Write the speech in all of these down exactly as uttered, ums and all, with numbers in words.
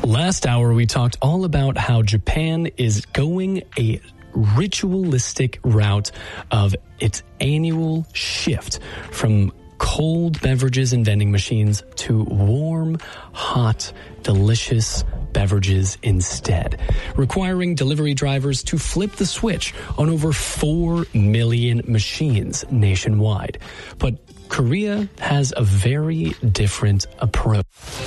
Last hour, we talked all about how Japan is going a ritualistic route of its annual shift from cold beverages and vending machines to warm, hot, delicious beverages instead, requiring delivery drivers to flip the switch on over four million machines nationwide. But Korea has a very different approach.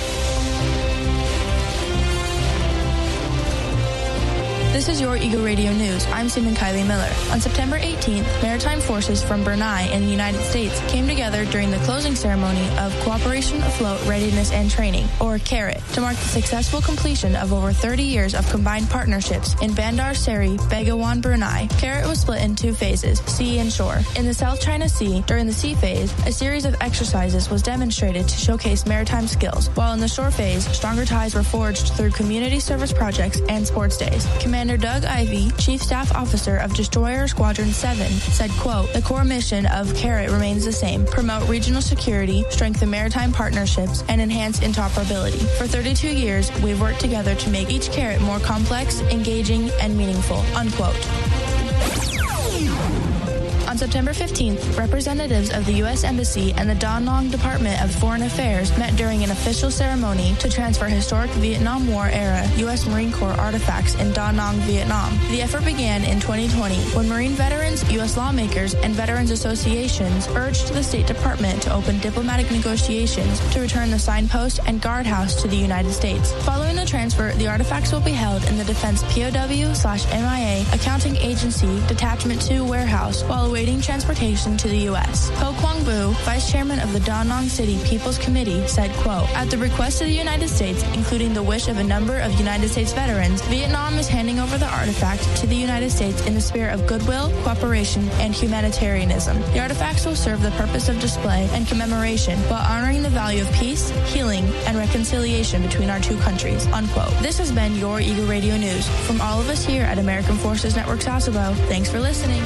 This is your Eagle Radio News. I'm Simon Kylie Miller. On September eighteenth, maritime forces from Brunei and the United States came together during the closing ceremony of Cooperation Afloat Readiness and Training, or CARAT, to mark the successful completion of over thirty years of combined partnerships in Bandar Seri, Begawan, Brunei. CARAT was split in two phases, sea and shore. In the South China Sea, during the sea phase, a series of exercises was demonstrated to showcase maritime skills, while in the shore phase, stronger ties were forged through community service projects and sports days. Commander Doug Ivey, Chief Staff Officer of Destroyer Squadron seven, said, quote, "The core mission of CARAT remains the same: promote regional security, strengthen maritime partnerships, and enhance interoperability. For thirty-two years, we've worked together to make each CARAT more complex, engaging, and meaningful," unquote. On September fifteenth, representatives of the U S Embassy and the Da Nang Department of Foreign Affairs met during an official ceremony to transfer historic Vietnam War-era U S Marine Corps artifacts in Da Nang, Vietnam. The effort began in twenty twenty when Marine veterans, U S lawmakers, and veterans associations urged the State Department to open diplomatic negotiations to return the signpost and guardhouse to the United States. Following the transfer, the artifacts will be held in the Defense P O W slash M I A Accounting Agency Detachment two warehouse while awaiting transportation to the U S. Ho Kwang Bu, Vice Chairman of the Da Nang City People's Committee, said, quote, "At the request of the United States, including the wish of a number of United States veterans, Vietnam is handing over the artifact to the United States in the spirit of goodwill, cooperation, and humanitarianism. The artifacts will serve the purpose of display and commemoration while honoring the value of peace, healing, and reconciliation between our two countries," unquote. This has been your Eagle Radio News. From all of us here at American Forces Network Sasebo, thanks for listening.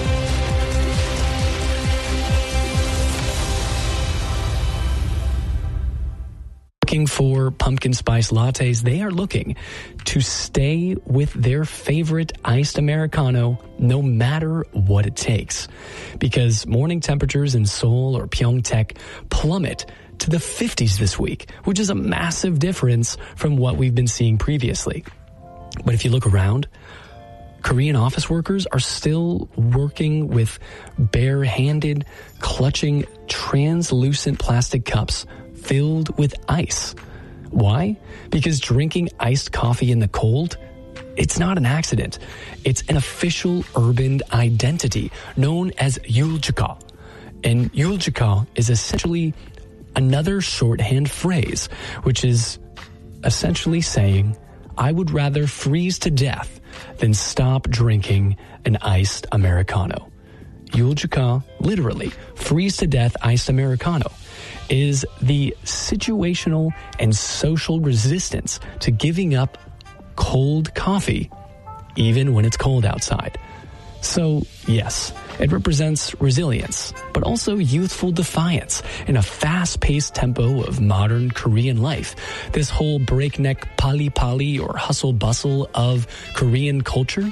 Looking for pumpkin spice lattes, they are looking to stay with their favorite iced Americano no matter what it takes. Because morning temperatures in Seoul or Pyeongtaek plummet to the fifties this week, which is a massive difference from what we've been seeing previously. But if you look around, Korean office workers are still working with bare-handed, clutching translucent plastic cups filled with ice. Why? Because drinking iced coffee in the cold, it's not an accident. It's an official urban identity known as Yuljika. And Yuljika is essentially another shorthand phrase, which is essentially saying, I would rather freeze to death than stop drinking an iced Americano. Yuljika, literally, freeze to death iced Americano, is the situational and social resistance to giving up cold coffee, even when it's cold outside. So, yes, it represents resilience, but also youthful defiance in a fast-paced tempo of modern Korean life. This whole breakneck pali-pali or hustle-bustle of Korean culture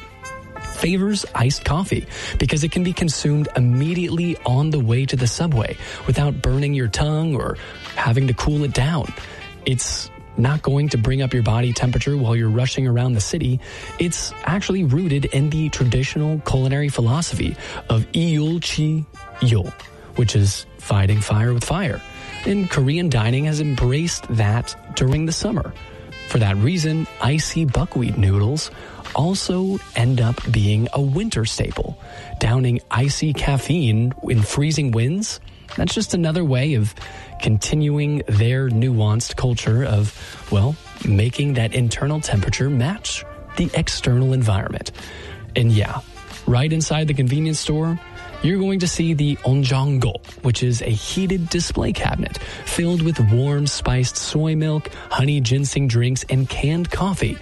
favors iced coffee because it can be consumed immediately on the way to the subway without burning your tongue or having to cool it down. It's not going to bring up your body temperature while you're rushing around the city. It's actually rooted in the traditional culinary philosophy of Iulchi-yul, which is fighting fire with fire. And Korean dining has embraced that during the summer. For that reason, icy buckwheat noodles also end up being a winter staple. Downing icy caffeine in freezing winds, that's just another way of continuing their nuanced culture of, well, making that internal temperature match the external environment. And yeah, right inside the convenience store, you're going to see the onjanggo, which is a heated display cabinet filled with warm spiced soy milk, honey ginseng drinks, and canned coffee.